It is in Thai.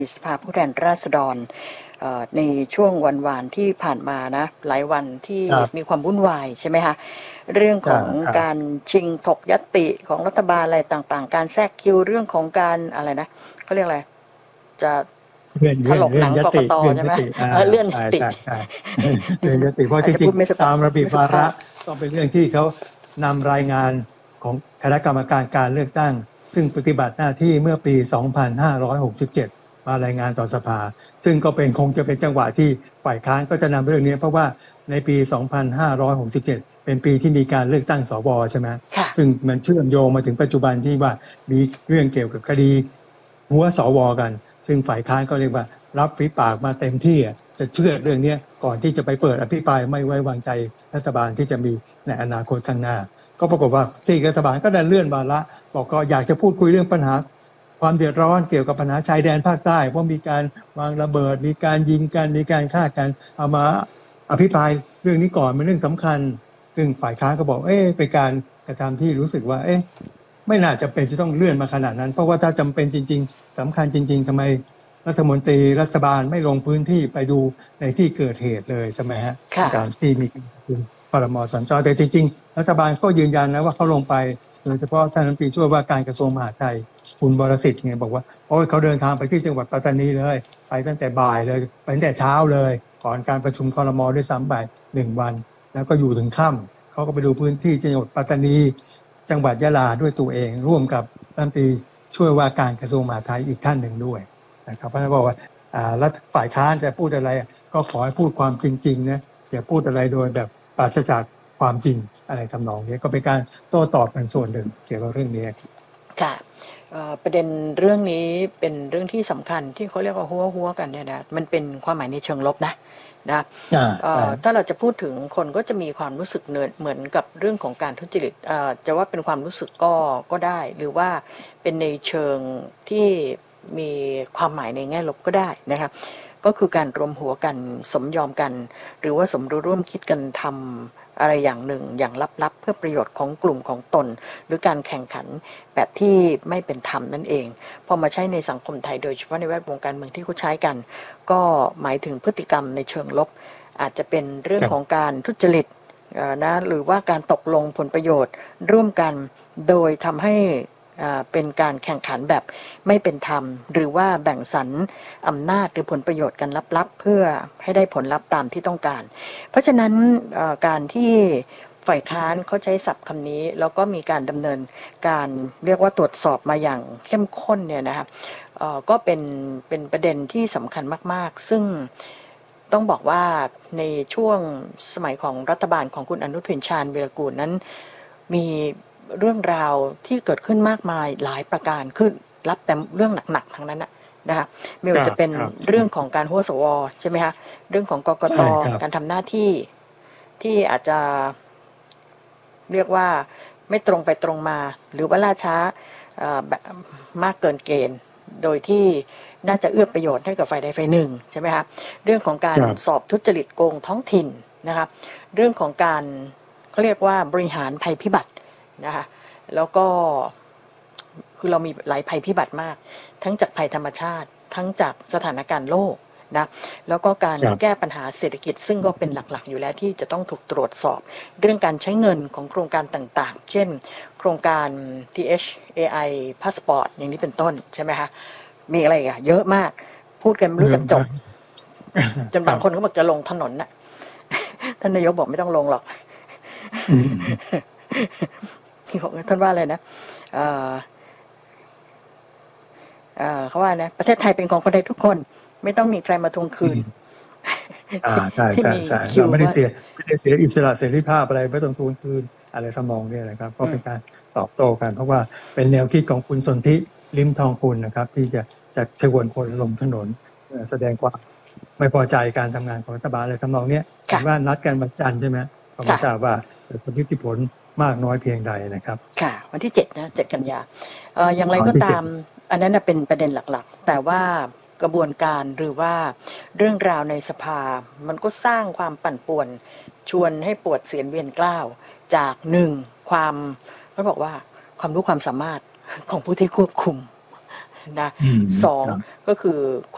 สภาผู้แทนราษฎรในช่วงวันที่ผ่านมานะหลายวันที่มีความวุ่นวายใช่ไหมคะเรื่องของการชิงถกญัตติของรัฐบาลอะไรต่างๆการแทรกคิวเรื่องของการอะไรนะเขาเรียกอะไรจะถลกหนังกกต.ใช่ไหมเลื่อนยติใช่เลื่อนยติเพราะจริงๆตามระเบียบวาระต้องเป็นเรื่องที่เขานำรายงานของคณะกรรมการการเลือกตั้งซึ่งปฏิบัติหน้าที่เมื่อปี 2567 มารายงานต่อสภาซึ่งก็คงจะเป็นจังหวะที่ฝ่ายค้านก็จะนำเรื่องนี้เพราะว่าในปี 2567 เป็นปีที่มีการเลือกตั้งสวใช่ไหมซึ่งมันเชื่อมโยงมาถึงปัจจุบันที่ว่ามีเรื่องเกี่ยวกับคดีหัวสวกันซึ่งฝ่ายค้านก็เรียกว่ารับฝีปากมาเต็มที่จะเชื่อเรื่องนี้ก่อนที่จะไปเปิดอภิปรายไม่ไว้วางใจรัฐบาลที่จะมีในอนาคตข้างหน้าก็ปรากฏว่าซีกรัฐบาลก็ได้เลื่อนวาระบอกก็อยากจะพูดคุยเรื่องปัญหาความเดือดร้อนเกี่ยวกับปัญหาชายแดนภาคใต้เพราะมีการวางระเบิดมีการยิงกันมีการฆ่ากันเอามาอภิปรายเรื่องนี้ก่อนเป็นเรื่องสำคัญซึ่งฝ่ายค้านก็บอกเป็นการกระทำที่รู้สึกว่าไม่น่าจะเป็นจะต้องเลื่อนมาขนาดนั้นเพราะว่าถ้าจำเป็นจริงๆสำคัญจริงๆทำไมรัฐมนตรีรัฐบาลไม่ลงพื้นที่ไปดูในที่เกิดเหตุเลยใช่ไหมฮะการที่มีครม.สัญจรแต่จริงๆรัฐบาลก็ยืนยันนะว่าเขาลงไปโดยเฉพาะท่านรัฐมนตรีช่วยว่าการกระทรวงมหาดไทยคุณวรสิทธิ์ไงบอกว่าเขาเดินทางไปที่จังหวัดปัตตานีเลยไปตั้งแต่บ่ายเลยไปตั้งแต่เช้าเลยก่อนการประชุมครม.ด้วยซ้ำไป1 วันแล้วก็อยู่ถึงค่ำเขาก็ไปดูพื้นที่จังหวัดปัตตานีจังหวัดยะลาด้วยตัวเองร่วมกับรัฐมนตรีช่วยว่าการกระทรวงมหาดไทยอีกท่านหนึ่งด้วยนะครับเพราะฉะนั้นบอกว่ารัฐฝ่ายค้านจะพูดอะไรก็ขอให้พูดความจริงๆนะอย่าพูดอะไรโดยแบบปราศจากความจริงอะไรทำนองนี้ก็เป็นการโต้ตอบกันส่วนหนึ่งเกี่ยวกับเรื่องนี้ค่ะประเด็นเรื่องนี้เป็นเรื่องที่สำคัญที่เขาเรียกว่าหัวกันเนี่ยนะมันเป็นความหมายในเชิงลบนะถ้าเราจะพูดถึงคนก็จะมีความรู้สึกเหมือนกับเรื่องของการทุจริตจะว่าเป็นความรู้สึกก็ได้หรือว่าเป็นในเชิงที่มีความหมายในแง่ลบก็ได้นะครับก็คือการรวมหัวกันสมยอมกันหรือว่าสมรู้ร่วมคิดกันทำอะไรอย่างหนึ่งอย่างลับๆเพื่อประโยชน์ของกลุ่มของตนหรือการแข่งขันแบบที่ไม่เป็นธรรมนั่นเองพอมาใช้ในสังคมไทยโดยเฉพาะในแวดวงการเมืองที่เขาใช้กันก็หมายถึงพฤติกรรมในเชิงลบอาจจะเป็นเรื่องของการทุจริตนะหรือว่าการตกลงผลประโยชน์ร่วมกันโดยทำให้เป็นการแข่งขันแบบไม่เป็นธรรมหรือว่าแบ่งสรรอำนาจหรือผลประโยชน์กันลับๆเพื่อให้ได้ผลลัพธ์ตามที่ต้องการเพราะฉะนั้นการที่ฝ่ายค้านเขาใช้ศัพท์คำนี้แล้วก็มีการดำเนินการเรียกว่าตรวจสอบมาอย่างเข้มข้นเนี่ยนะครับก็เป็นประเด็นที่สำคัญมากๆซึ่งต้องบอกว่าในช่วงสมัยของรัฐบาลของคุณอนุทินชาญวีรกูลนั้นมีเรื่องราวที่เกิดขึ้นมากมายหลายประการขึ้นรับแต่เรื่องหนักๆทั้งนั้นนะคะไม่ว่าจะเป็นเรื่องของการหัวสวใช่ไหมคะเรื่องของกกต.การทำหน้าที่อาจจะเรียกว่าไม่ตรงไปตรงมาหรือว่าล่าช้าแบบมากเกินเกณฑ์โดยที่น่าจะเอื้อประโยชน์ให้กับฝ่ายใดฝ่ายหนึ่งใช่ไหมคะเรื่องของการสอบทุจริตโกงท้องถิ่นนะคะเรื่องของการเขาเรียกว่าบริหารภัยพิบัตินะคะแล้วก็คือเรามีหลายภัยพิบัติมากทั้งจากภัยธรรมชาติทั้งจากสถานการณ์โลกนะแล้วก็การแก้ปัญหาเศรษฐกิจซึ่งก็เป็นหลักๆอยู่แล้วที่จะต้องถูกตรวจสอบเรื่องการใช้เงินของโครงการต่างๆเช่นโครงการ THAI Passport อย่างนี้เป็นต้นใช่ไหมคะมีอะไรอ่ะเยอะมากพูดกันไม่รู้จักจบจนบางคนก็บอกจะลงถนนน่ะท่านนายกบอกไม่ต้องลงหรอกท่านว่าอะไรนะเขาว่านะประเทศไทยเป็นของคนไทยทุกคนไม่ต้องมีใครมาทวงคืนใช่เราไม่ได้เสียอิสระเสรีภาพอะไรไม่ต้องทวงคืนอะไรทำนองนี้นะครับก็เป็นการตอบโต้กันเพราะว่าเป็นแนวคิดของคุณสนธิลิ้มทองกุลนะครับที่จะชวนคนลงถนนแสดงความไม่พอใจการทำงานของรัฐบาลอะไรทำนองนี้เห็นว่านัดกันวันจันทร์ใช่ไหมก็ไม่ทราบว่าจะสำลิดผลมากน้อยเพียงใดนะครับค่ะวันที่7นะ7 กันยาอย่างไรก็ตามอันนั้นเป็นประเด็นหลักๆแต่ว่ากระบวนการหรือว่าเรื่องราวในสภามันก็สร้างความปั่นป่วนชวนให้ปวดเสียนเวียนกล้าวจาก1ความเขาบอกว่าความรู้ความสามารถของผู้ที่ควบคุมนะ2ก็คือ